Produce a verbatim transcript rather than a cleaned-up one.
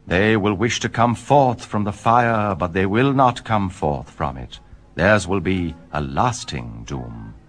They will wish to come forth from the fire, but they will not come forth from it. Theirs will be a lasting doom.